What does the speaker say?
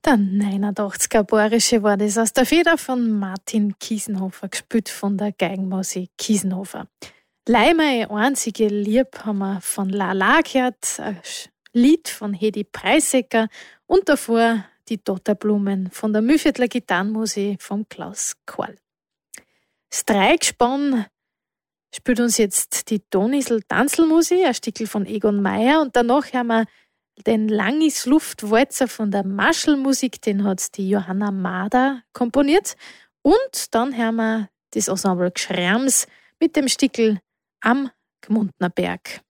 Der 89er Bayerische war das aus der Feder von Martin Kiesenhofer, gespielt von der Geigenmusik Kiesenhofer. Lei meine einzige Lieb haben wir von Lala gehört, ein Lied von Hedi Preisecker und davor die Dotterblumen von der Mühlviertler Gitarrenmusik von Klaus Korl. Das Dreigespann spielt uns jetzt die Tonisl Tanzelmusik, ein Stückel von Egon Meyer, und danach haben wir den Langis Luftwalzer von der Marschallmusik, den hat die Johanna Mader komponiert. Und dann haben wir das Ensemble Gschrams mit dem Stückel Am Gmundner Berg.